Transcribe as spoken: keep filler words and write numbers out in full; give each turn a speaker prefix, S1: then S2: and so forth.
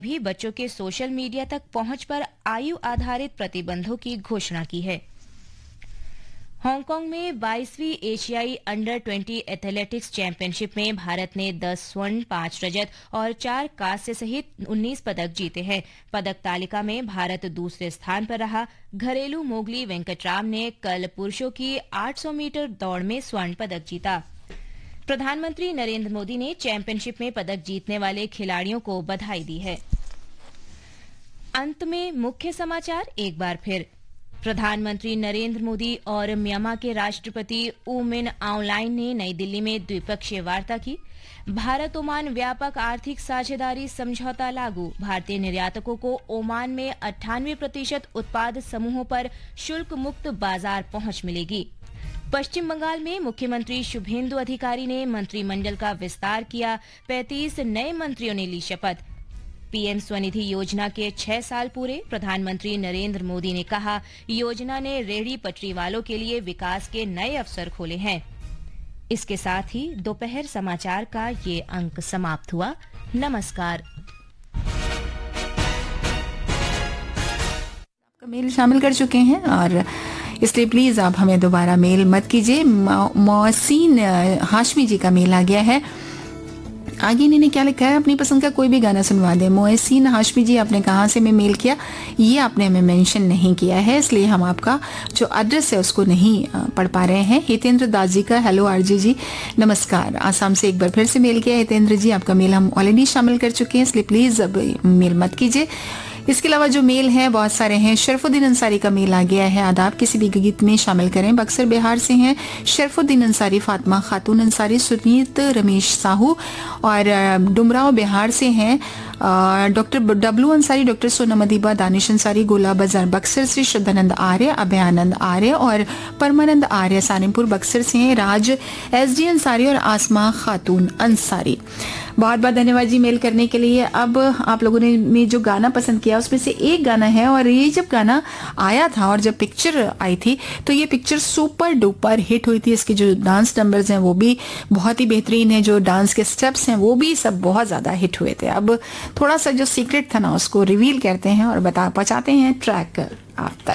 S1: भी बच्चों के सोशल मीडिया तक पहुंच पर आयु आधारित प्रतिबंधों की घोषणा की है। हांगकांग में बाईसवीं एशियाई अंडर बीस एथलेटिक्स चैंपियनशिप में भारत ने दस स्वर्ण, पांच रजत और चार कांस्य सहित उन्नीस पदक जीते हैं। पदक तालिका में भारत दूसरे स्थान पर रहा। घरेलू मोगली वेंकटराम ने कल पुरुषों की आठ सौ मीटर दौड़ में स्वर्ण पदक जीता। प्रधानमंत्री नरेंद्र मोदी ने चैंपियनशिप में पदक जीतने वाले खिलाड़ियों को बधाई दी है। अंत में मुख्य समाचार एक बार फिर। प्रधानमंत्री नरेंद्र मोदी और म्यांमार के राष्ट्रपति ऊ मिन आउंगलाइन ने नई दिल्ली में द्विपक्षीय वार्ता की। भारत ओमान व्यापक आर्थिक साझेदारी समझौता लागू। भारतीय निर्यातकों को ओमान में अट्ठानवे प्रतिशत उत्पाद समूहों पर शुल्क मुक्त बाजार पहुंच मिलेगी। पश्चिम बंगाल में मुख्यमंत्री शुभेंदु अधिकारी ने मंत्रिमंडल का विस्तार किया। पैंतीस नए मंत्रियों ने ली शपथ। पीएम स्वनिधि योजना के छह साल पूरे। प्रधानमंत्री नरेंद्र मोदी ने कहा, योजना ने रेहड़ी पटरी वालों के लिए विकास के नए अवसर खोले हैं। इसके साथ ही दोपहर समाचार का ये अंक समाप्त हुआ। नमस्कार।
S2: आपका मेल शामिल कर चुके हैं और इसलिए प्लीज आप हमें दोबारा मेल मत कीजिए। मोहसिन हाशमी जी का मेल आ गया है। आगे इन्होंने क्या लिखा है, अपनी पसंद का कोई भी गाना सुनवा दें। मोहसिन हाशमी जी, आपने कहाँ से मैं मेल किया ये आपने हमें मेंशन नहीं किया है, इसलिए हम आपका जो एड्रेस है उसको नहीं पढ़ पा रहे हैं। हितेंद्र दास जी का हेलो आरजी जी नमस्कार, आसाम से एक बार फिर से मेल किया हितेंद्र जी। आपका मेल हम ऑलरेडी शामिल कर चुके हैं, इसलिए प्लीज अब मेल मत कीजिए। इसके अलावा जो मेल है बहुत सारे हैं। शरफुद्दीन अंसारी का मेल आ गया है, आदाब किसी भी गीत में शामिल करें। बक्सर बिहार से हैं शरफुद्दीन अंसारी, फातिमा खातून अंसारी, सुनीत रमेश साहू और डुमराव बिहार से हैं doctor W Ansari, doctor Sonam Adiba, Danish Ansari, गोला बाजार बक्सर से, श्रद्धानंद आर्य, अभयानंद आर्य और परमानंद आर्य सानिमपुर बक्सर से हैं। राज एस डी अंसारी और आसमा खातून अंसारी, बहुत बहुत धन्यवाद जी मेल करने के लिए। अब आप लोगों ने में जो गाना पसंद किया उसमें से एक गाना है, और ये जब गाना आया था और जब पिक्चर आई थी तो ये पिक्चर सुपर डुपर हिट हुई थी। इसके जो डांस नंबर्स हैं वो भी बहुत ही बेहतरीन है, जो डांस के स्टेप्स हैं वो भी सब बहुत ज्यादा हिट हुए थे। अब थोड़ा सा जो सीक्रेट था ना उसको रिवील करते हैं और बता पहुंचाते हैं ट्रैक आप तक।